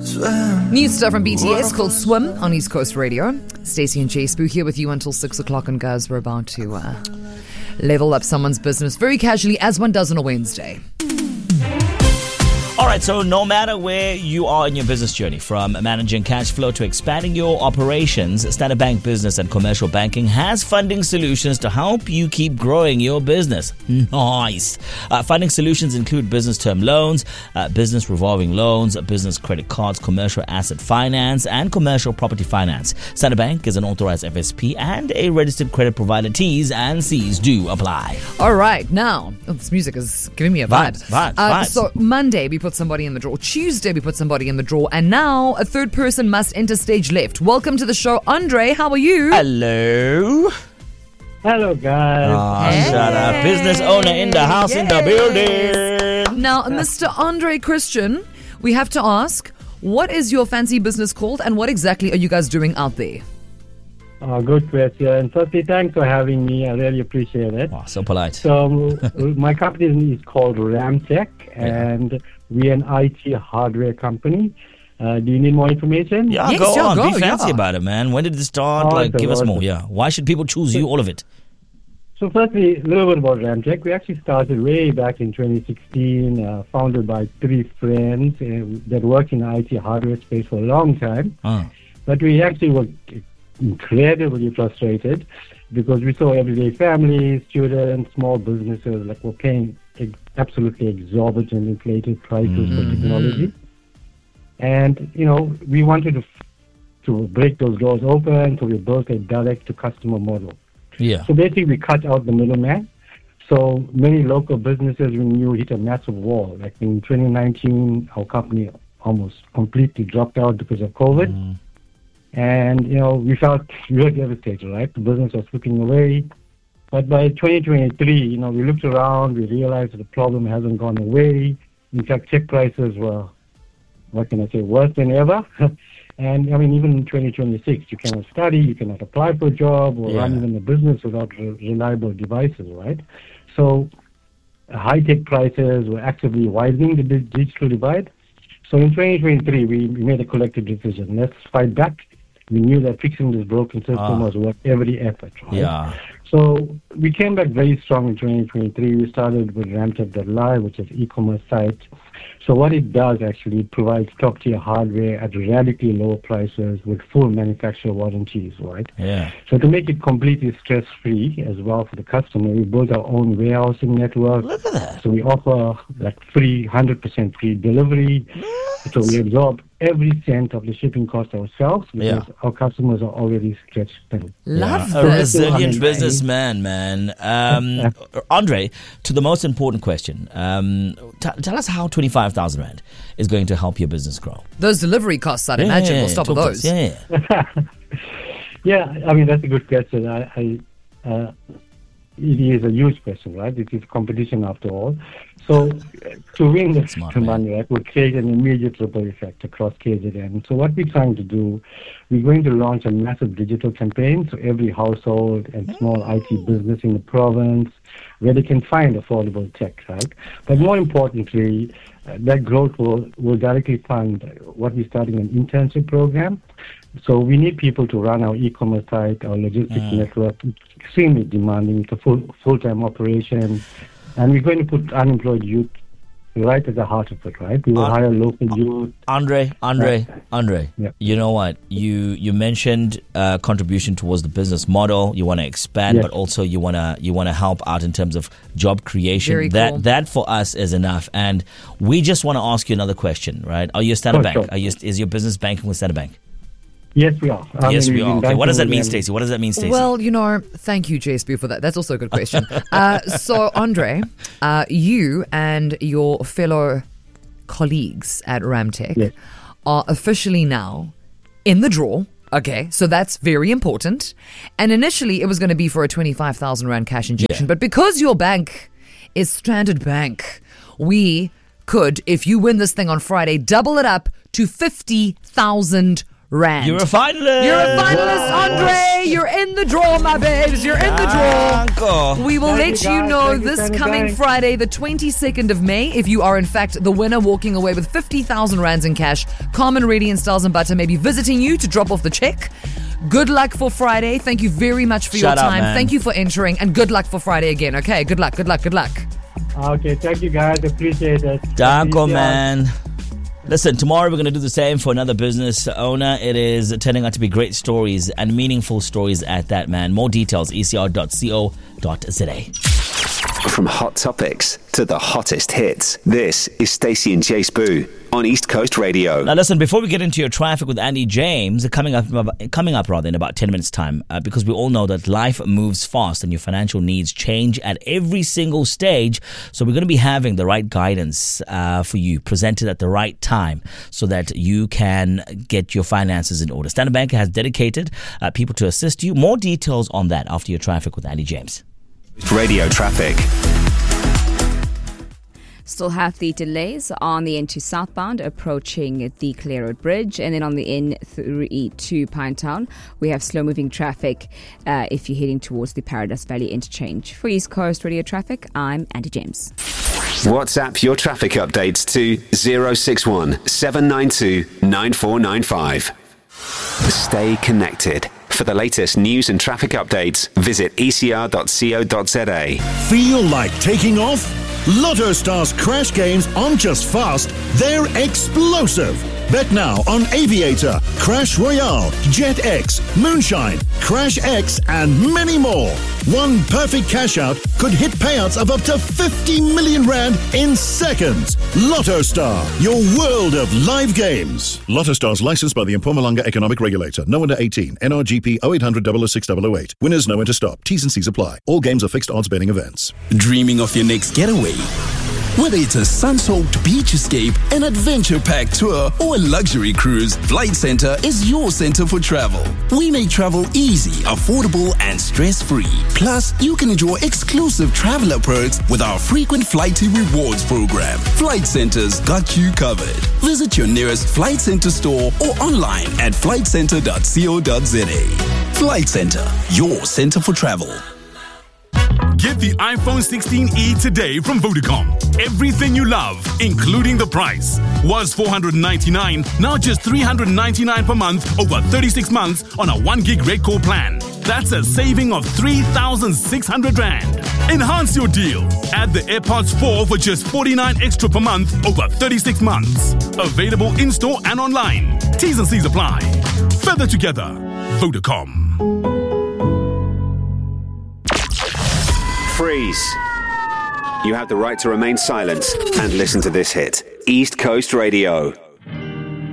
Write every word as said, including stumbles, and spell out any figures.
New stuff from B T S called Swim on East Coast Radio. Stacey and Jay Spoo here with you until six o'clock, and guys, we're about to uh, level up someone's business very casually, as one does on a Wednesday. All right, so no matter where you are in your business journey, from managing cash flow to expanding your operations, Standard Bank Business and Commercial Banking has funding solutions to help you keep growing your business. Nice. Uh, funding solutions include business term loans, uh, business revolving loans, business credit cards, commercial asset finance, and commercial property finance. Standard Bank is an authorized F S P and a registered credit provider. T's and C's do apply. All right, now, oh, this music is giving me a vibe. Vibes, vibes, uh, vibes. So Monday, we put somebody in the draw. Tuesday, we put somebody in the draw. And now a third person must enter stage left. Welcome to the show, Andre. How are you? Hello. Hello, guys. Oh, Hey. shut up. Business owner in the house, in the Yes. building. Now, Mister Andre Christian, we have to ask, what is your fancy business called, and what exactly are you guys doing out there? Uh, good question. Firstly, thanks for having me. I really appreciate it. Oh, so polite. So, my company is called Ramtech, and we're an I T hardware company. Uh, do you need more information? Yeah, Yes, go yeah, on. go, Be fancy yeah. about it, man. When did it start? Awesome, like, give us more. awesome. Yeah. Why should people choose you? All of it. So, firstly, a little bit about Ramtech. We actually started way back in twenty sixteen, uh, founded by three friends uh, that worked in the I T hardware space for a long time. Uh, But we actually were incredibly frustrated because we saw everyday families, students, small businesses like were paying ex- absolutely exorbitant inflated prices for technology. And, you know, we wanted to to break those doors open, so we built a direct-to-customer model. yeah. So basically, we cut out the middleman. So many local businesses we knew hit a massive wall. Like in twenty nineteen, our company almost completely dropped out because of COVID. Mm. And, you know, we felt we were devastated, right? The business was slipping away. But by twenty twenty-three, you know, we looked around, we realized that the problem hasn't gone away. In fact, tech prices were, what can I say, worse than ever. And, I mean, even in twenty twenty-six, you cannot study, you cannot apply for a job or Yeah. run even a business without re- reliable devices, right? So high-tech prices were actively widening the di- digital divide. So in twenty twenty-three, we we made a collective decision. Let's fight back. We knew that fixing this broken system Ah. was worth every effort, right? Yeah. So we came back very strong in twenty twenty-three. We started with Ramtech dot live, which is an e-commerce site. So what it does actually provides top-tier hardware at radically lower prices with full manufacturer warranties, right? Yeah. So to make it completely stress-free as well for the customer, we built our own warehousing network. Look at that. So we offer like free, one hundred percent free delivery. So we absorb every cent of the shipping cost ourselves because Yeah. our customers are already stretched thin. Love Yeah. A this. resilient I mean, businessman, man. Um, Andre, to the most important question. Um, t- tell us how twenty-five thousand rand is going to help your business grow. Those delivery costs, I'd Yeah, imagine, yeah, will stop talk with to us. those. Yeah, yeah. Yeah, I mean, that's a good question. I, I uh, it is a huge question, right? It is competition after all. So uh, to win the Smart, the man. money, right, will create an immediate ripple effect across K Z N. So what we're trying to do, we're going to launch a massive digital campaign so every household and small I T business in the province where they can find affordable tech, right? But more importantly, uh, that growth will, will directly fund what we're starting an internship program. So we need people to run our e-commerce site, our logistics Mm. network, extremely demanding. It's a full, full-time operation. And we're going to put unemployed youth right at the heart of it, right? We will Uh, hire local youth. Andre, Andre, Andre. Yeah. You know what? You you mentioned uh, contribution towards the business model. You want to expand, Yes. but also you wanna you wanna help out in terms of job creation. Very that cool. that for us is enough. And we just want to ask you another question, right? Are you a Standard Oh, Bank? sure. Are you is your business banking with Standard Bank? Yes, we are. I yes, mean, we we've are. been Okay. What does that banking mean, with them. Stacey? What does that mean, Stacey? Well, you know, thank you, J S B, for that. That's also a good question. uh, so, Andre, uh, you and your fellow colleagues at Ramtech Yes. are officially now in the draw. Okay, so that's very important. And initially, it was going to be for a twenty-five thousand rand cash injection. Yeah. But because your bank is Standard Bank, we could, if you win this thing on Friday, double it up to fifty thousand rand. You're a finalist. You're a finalist, Andre. You're in the draw, my babes. You're in the draw. Uncle. We will Thank let you, you guys. know Thank you, this Standard coming Bank. Friday, the twenty-second of May, if you are in fact the winner, walking away with fifty thousand rands in cash. Carmen Reddy and Styles and Butter may be visiting you to drop off the check. Good luck for Friday. Thank you very much for Shout your out, time. man. Thank you for entering, and good luck for Friday again. Okay, good luck, good luck, good luck. Okay, thank you guys. Appreciate it. Danko, Peace out. man. Listen, tomorrow we're going to do the same for another business owner. It is turning out to be great stories and meaningful stories at that, man. More details, e c r dot co dot z a. From hot topics to the hottest hits, this is Stacey and Jay Spoo on East Coast Radio. Now, listen, before we get into your traffic with Andy James, coming up, coming up rather in about ten minutes' time, uh, because we all know that life moves fast and your financial needs change at every single stage. So we're going to be having the right guidance uh, for you presented at the right time so that you can get your finances in order. Standard Bank has dedicated uh, people to assist you. More details on that after your traffic with Andy James. Radio traffic. Still have the delays on the N two southbound approaching the Clare Road Bridge, and then on the N three to Pinetown we have slow moving traffic uh, if you're heading towards the Paradise Valley interchange. For East Coast Radio Traffic, I'm Andy James. WhatsApp your traffic updates to zero six one seven nine two nine four nine five. Stay connected. For the latest news and traffic updates, visit e c r dot co dot z a. Feel like taking off? Lotto Stars Crash Games aren't just fast, they're explosive. Bet now on Aviator, Crash Royale, Jet X, Moonshine, Crash X, and many more. One perfect cash out could hit payouts of up to fifty million rand in seconds. Lotto Star, your world of live games. Lotto Stars licensed by the Mpumalanga Economic Regulator. No under eighteen. N R G P oh eight hundred, oh oh six, oh oh eight. Winners know when to stop. T's and C's apply. All games are fixed odds betting events. Dreaming of your next getaway? Whether it's a sun-soaked beach escape, an adventure-packed tour, or a luxury cruise, Flight Centre is your center for travel. We make travel easy, affordable, and stress-free. Plus, you can enjoy exclusive traveler perks with our frequent Flighty Rewards program. Flight Centre's got you covered. Visit your nearest Flight Centre store or online at flight centre dot co dot z a. Flight Centre, your center for travel. Get the iPhone sixteen e today from Vodacom. Everything you love, including the price. Was four hundred ninety-nine dollars, now just three hundred ninety-nine dollars per month over thirty-six months on a one gig Red Core plan. That's a saving of three thousand six hundred rand. Enhance your deal. Add the AirPods four for just forty-nine extra per month over thirty-six months. Available in-store and online. T's and C's apply. Further together, Vodacom. Freeze. You have the right to remain silent and listen to this hit. East Coast Radio.